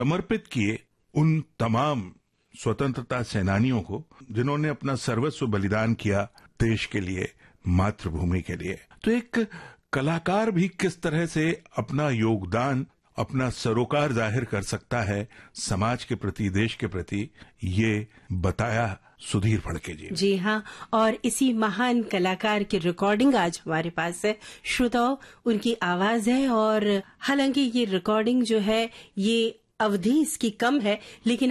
समर्पित किए उन तमाम स्वतंत्रता सेनानियों को जिन्होंने अपना सर्वस्व बलिदान किया देश के लिए, मातृभूमि के लिए। तो एक कलाकार भी किस तरह से अपना योगदान, अपना सरोकार जाहिर कर सकता है समाज के प्रति, देश के प्रति, ये बताया सुधीर फड़के जी। जी हाँ, और इसी महान कलाकार की रिकॉर्डिंग आज हमारे पास है। श्रोताओं, उनकी आवाज है, और हालांकि ये रिकॉर्डिंग जो है ये अवधि इसकी कम है, लेकिन